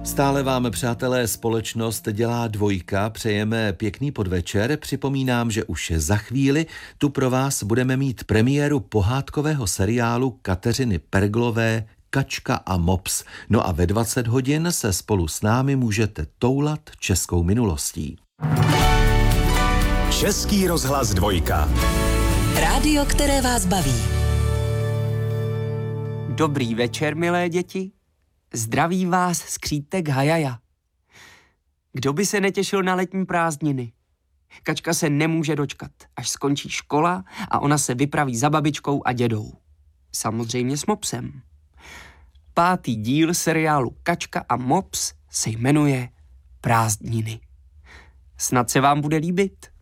Stále vám, přátelé, společnost dělá Dvojka. Přejeme pěkný podvečer. Připomínám, že už za chvíli tu pro vás budeme mít premiéru pohádkového seriálu Kateřiny Perglové Kačka a mops. No a ve 20 hodin se spolu s námi můžete toulat českou minulostí. Český rozhlas Dvojka. Rádio, které vás baví. Dobrý večer, milé děti. Zdraví vás skřítek Hajaja. Kdo by se netěšil na letní prázdniny? Kačka se nemůže dočkat, až skončí škola a ona se vypraví za babičkou a dědou. Samozřejmě s mopsem. 5. díl seriálu Kačka a mops se jmenuje Prázdniny. Snad se vám bude líbit.